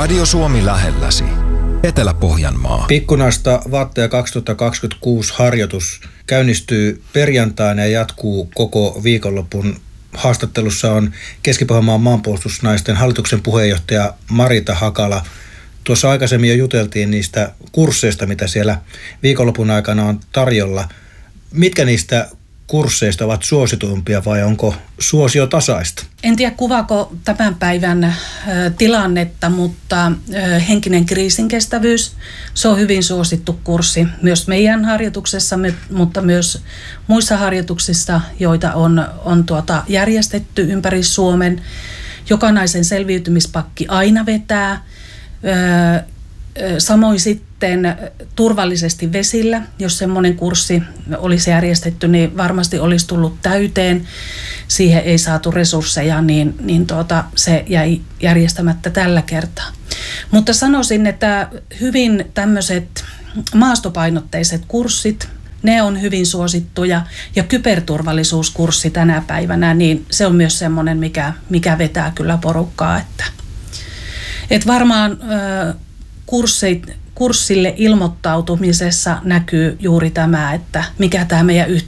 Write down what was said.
Radio Suomi lähelläsi. Etelä-Pohjanmaa. Pikkunasta Vaatteja 2026 harjoitus käynnistyy perjantaina ja jatkuu koko viikonlopun. Haastattelussa on Keski-Pohjanmaan maanpuolustusnaisten hallituksen puheenjohtaja Marita Hakala. Tuossa aikaisemmin jo juteltiin niistä kursseista, mitä siellä viikonlopun aikana on tarjolla. Mitkä niistä kursseista ovat suosituimpia vai onko suosio tasaista? En tiedä kuvaako tämän päivän tilannetta, mutta henkinen kriisinkestävyys, se on hyvin suosittu kurssi myös meidän harjoituksessa, mutta myös muissa harjoituksissa, joita on järjestetty ympäri Suomen. Jokainen selviytymispakki aina vetää. Samoin sitten turvallisesti vesillä, jos semmoinen kurssi olisi järjestetty, niin varmasti olisi tullut täyteen. Siihen ei saatu resursseja, niin se jäi järjestämättä tällä kertaa. Mutta sanoisin, että hyvin tämmöiset maastopainotteiset kurssit, ne on hyvin suosittuja. Ja kyberturvallisuuskurssi tänä päivänä, niin se on myös semmoinen, mikä vetää kyllä porukkaa. Että varmaan kurssille ilmoittautumisessa näkyy juuri tämä, että mikä tämä meidän